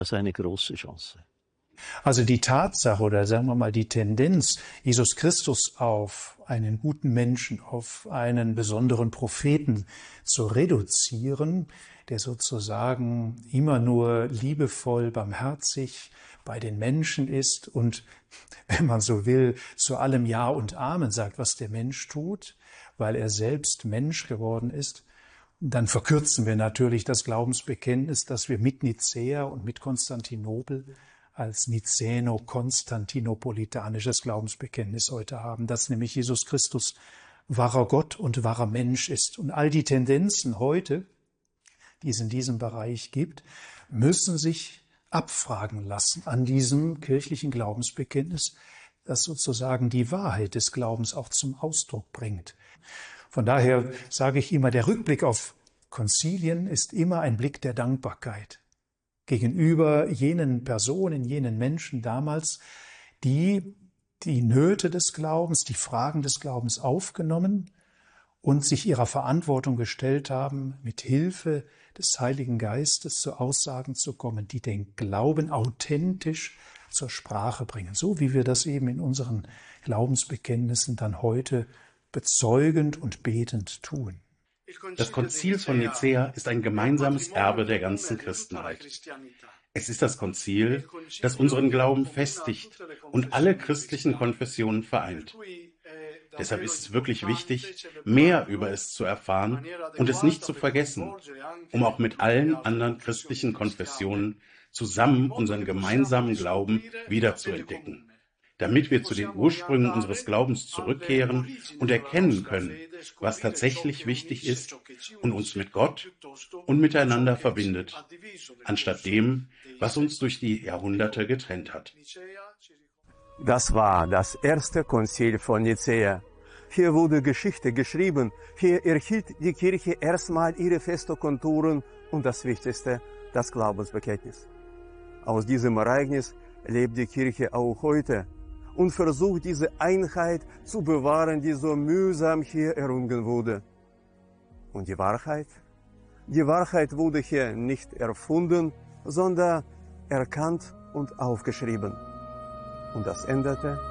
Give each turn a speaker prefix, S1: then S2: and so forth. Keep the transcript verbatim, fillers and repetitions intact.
S1: Das ist eine große Chance.
S2: Also die Tatsache oder sagen wir mal die Tendenz, Jesus Christus auf einen guten Menschen, auf einen besonderen Propheten zu reduzieren, der sozusagen immer nur liebevoll, barmherzig bei den Menschen ist und, wenn man so will, zu allem Ja und Amen sagt, was der Mensch tut, weil er selbst Mensch geworden ist. Dann verkürzen wir natürlich das Glaubensbekenntnis, das wir mit Nicäa und mit Konstantinopel als nizäno-konstantinopolitanisches Glaubensbekenntnis heute haben, dass nämlich Jesus Christus wahrer Gott und wahrer Mensch ist. Und all die Tendenzen heute, die es in diesem Bereich gibt, müssen sich abfragen lassen an diesem kirchlichen Glaubensbekenntnis, das sozusagen die Wahrheit des Glaubens auch zum Ausdruck bringt. Von daher sage ich immer, der Rückblick auf Konzilien ist immer ein Blick der Dankbarkeit gegenüber jenen Personen, jenen Menschen damals, die die Nöte des Glaubens, die Fragen des Glaubens aufgenommen und sich ihrer Verantwortung gestellt haben, mit Hilfe des Heiligen Geistes zu Aussagen zu kommen, die den Glauben authentisch zur Sprache bringen, so wie wir das eben in unseren Glaubensbekenntnissen dann heute bezeugend und betend tun.
S3: Das Konzil von Nicäa ist ein gemeinsames Erbe der ganzen Christenheit. Es ist das Konzil, das unseren Glauben festigt und alle christlichen Konfessionen vereint. Deshalb ist es wirklich wichtig, mehr über es zu erfahren und es nicht zu vergessen, um auch mit allen anderen christlichen Konfessionen zusammen unseren gemeinsamen Glauben wiederzuentdecken, damit wir zu den Ursprüngen unseres Glaubens zurückkehren und erkennen können, was tatsächlich wichtig ist und uns mit Gott und miteinander verbindet, anstatt dem, was uns durch die Jahrhunderte getrennt hat.
S4: Das war das erste Konzil von Nicäa. Hier wurde Geschichte geschrieben, hier erhielt die Kirche erstmal ihre festen Konturen und das Wichtigste, das Glaubensbekenntnis. Aus diesem Ereignis lebt die Kirche auch heute und versucht diese Einheit zu bewahren, die so mühsam hier errungen wurde. Und die Wahrheit? Die Wahrheit wurde hier nicht erfunden, sondern erkannt und aufgeschrieben. Und das änderte